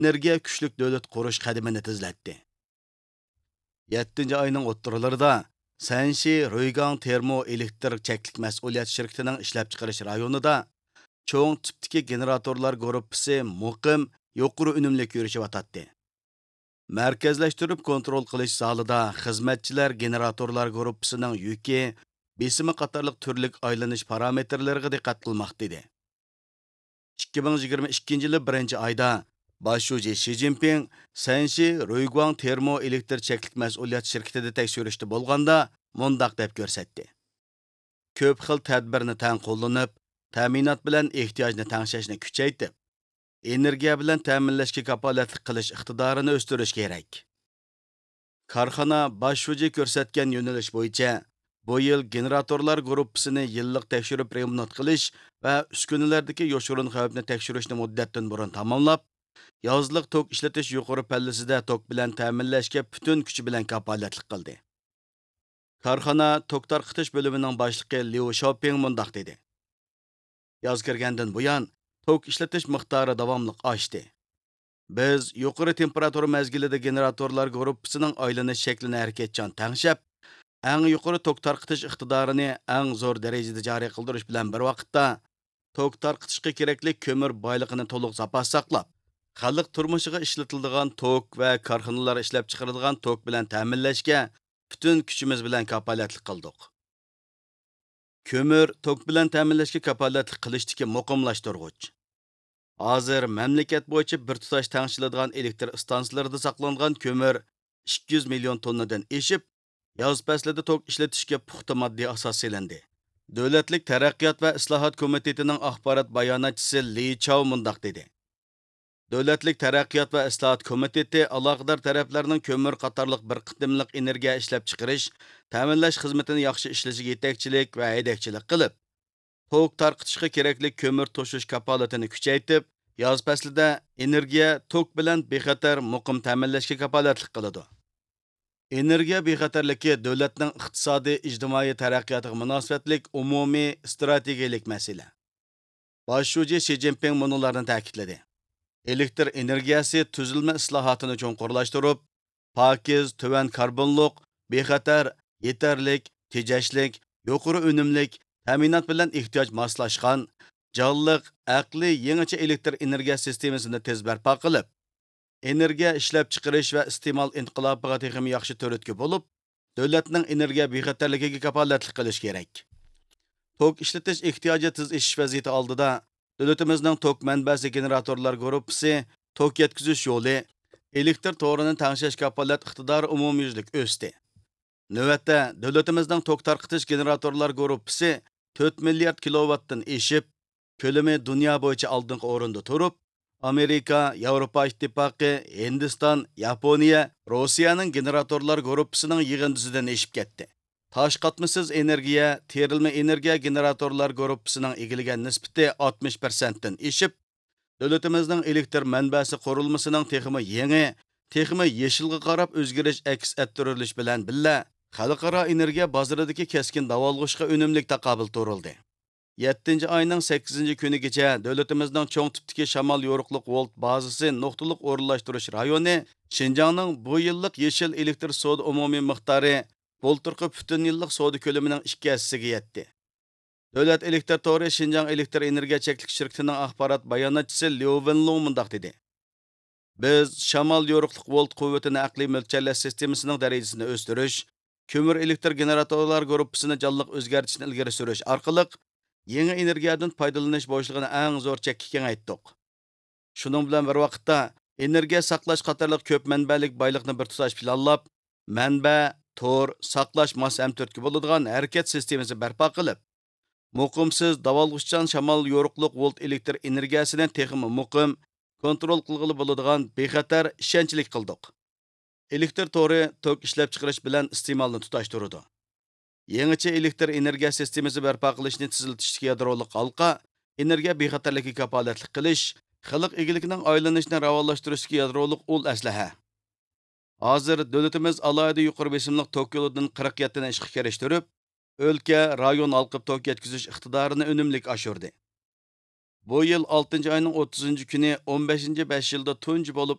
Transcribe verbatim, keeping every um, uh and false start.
energiya kuchlik davlat qurish qadamini tezlatdi. yettinchi oyning o'ttirlarida Sanshi Roygang termo elektr cheklik mas'uliyat shirkatining ishlab chiqarish rayonida cho'ng tipdagi generatorlar gruppasi muqim yuqori unumli yurishayotdi. Markazlashtirib kontrol qilish zalida xizmatchilar generatorlar gruppasining yuki, besimi qatorliq turlik aylanish parametrlariga diqqat qilmoqda edi. ikki ming yigirma ikkinchi yili birinchi oyda Başşuji Xi Jinping Sanshi Roygang termo elektr cheklik mas'uliyat shirkatida tekshirishda bo'lganda mundaq deb ko'rsatdi. Ko'p xil tadbirni tang qo'llanib, ta'minot bilan ehtiyojni tangshashni kuchaytirib, energiya bilan ta'minlashga kapolatlik qilish iqtidorini o'stirish kerak. Korxona Başşuji ko'rsatgan yo'nalish bo'yicha bu yil generatorlar gruppasini yillik tekshirib remont qilish va uskunalardagi yoshirin xavfni tekshirishni muddatdan burun tamomlab, yozliq tok ishlatish yuqori pallasida tok bilan ta'minlashga butun kuchi bilan kapolatlik qildi. Korxona tok tarqitish bo'limining boshlig'i Liu Xiaoping mundaq dedi. Yoz kirgandan buyon tok ishlatish miqdori davomli oshdi. Biz yuqori temperatura mezgilida generatorlar gruppasining aylanish shaklini harakatchan tangshab, eng yuqori tok tarqitish iqtidorini eng zo'r darajada joriy qildirish bilan bir vaqtda tok tarqitishga kerakli ko'mir boyligini to'liq zapas saqlab, xalq turmushiga ishlatiladigan tok va korxonalar ishlab chiqariladigan tok bilan ta'minlashga butun kuchimiz bilan kapolatlik qildik. Ko'mir tok bilan ta'minlashga kapolatlik qilishdagi muqimlashtirg'ich. Hozir mamlakat bo'yicha bir tutash tangshiladigan elektr stansiyalarida saqlangan ko'mir ikki yuz million tonnadan eshib, yoz faslida tok ishlatishga puxta moddiy asos selindi. Davlatlik taraqqiyot va islohot komitetining axborot bayonotchisi Li Chao mundaq dedi. Davlatlik taraqqiyot va islohot komiteti aloqador taraflarning ko'mir qatorliq bir qitimliq energiya ishlab chiqarish, ta'minlash xizmatini yaxshi ishlashiga yetakchilik va haydakchilik qilib, tok tarqitishga kerakli ko'mir to'shish kapolatini kuchaytirib, yoz faslida energiya tok bilan bexatar muqim ta'minlashga kapolatlik qiladi. Energiya bexatarligi davlatning iqtisodiy ijtimoiy taraqqiyotiga munosabatlik umumiy strategiyalik masala. Başşuji Xi Jinping bunlarni ta'kidladi. Elektr energiyasi tuzilma islohotini cho'nqurlashtirib, pokiz, tuvan karbonliq, bexatar, yetarlik, tejashlik, yuqori unumlik, ta'minot bilan ehtiyoj moslashgan, jonliq, aqliy yangicha elektr energiya sistemasini tez barpo qilib, energiya ishlab chiqarish va iste'mol inqilobiga texim yaxshi to'ritki bo'lib, davlatning energiya bexatarligiga kapolatlik qilish kerak. Tok ishlatish ehtiyoji tez ishish vaziyati oldida davlatimizning tok manbasi generatorlar gruppasi tok yetkazish yo'li, elektr to'rini tangshash kapolat iqtidori umumyuzlik o'sdi. Navbatda davlatimizning tok tarqitish generatorlar gruppasi to'rt milliard kilovatdan eshib, ko'lami dunyo bo'yicha oldingi o'rinda turib, Amerika, Yevropa ittifoqi, Hindiston, Yaponiya, Rossiyaning generatorlar gruppasining yig'indisidan eshib ketdi. Tosh qatmisiz energiya, terilma energiya generatorlar gruppasining egiilgan nisbati oltmish foiz dan eshib, davlatimizning elektr manbasi qurilmasining texmi yangi, texmi yeshilga qarab o'zgarish aks ettirilish bilan billa xalqaro energiya bozoridagi keskin davolg'ishga unumlik taqobil turildi. yettinchi oyning sakkizinchi kunigacha davlatimizning cho'ng tipdagi shamol yo'riqliq volt bazasi nuqtaliq o'rinlashtirish rayoni Xinjiangning bu yillik yeshil elektr soda umumiy miqdori bo'ltirqi butun yillik soda ko'lamining ikki hissasiga yetdi. Davlat elektr to'ri Xinjiang elektr energiya cheklik shirkatining axborot bayonotchisi Liu Wenlong mundaq dedi. Biz shamol yo'riqliq volt quvvatini aqliy mo'ljallash sistemasining darajasini o'stirish, ko'mir elektr generatorlar gruppasini jonliq o'zgartirishni ilgari surish orqali yangi energiyadan foydalanish bo'shlig'ini eng zo'r chekka kengaytdik. Shuning bilan bir vaqtda energiya saqlash qatorliq ko'p manbalik boylikni bir tutash planlab, manba, tor, saqlash mos hamturtki bo'ladigan harakat sistemasi barpo qilib, muqimsiz davolg'ishchan shamol yo'riqliq volt elektr energiyasini texmi muqim kontrol qilg'ili bo'ladigan bexatar ishonchlik qildik. Elektr to'ri tok ishlab chiqarish bilan iste'molni tutashtiradi. Yangicha elektr energiya sistemasi barpo qilishni tiziltishga yadroliq halqa, energiya bexatarligiga kapolatlik qilish, xalq egiligining aylanishini rivojlantirishga yadroliq ul aslaha. Hozir davlatimiz alohida yuqori besimliq tok yo'lidan qirq yetti ni ishga kirishtirib, o'lka, rayon halqib tok yetkazish iqtidorini unumlik oshirdi. Bu yil oltinchi oyning o'ttizinchi kuni o'n beshinchi besh yilda tunji bo'lib